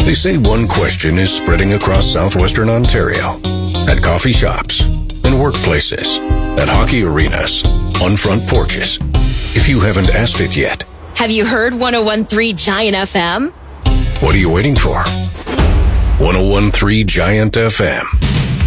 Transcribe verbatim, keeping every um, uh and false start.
They say one question is spreading across southwestern Ontario. At coffee shops, in workplaces, at hockey arenas, on front porches. If you haven't asked it yet, have you heard one oh one point three Giant F M? What are you waiting for? one oh one point three Giant F M.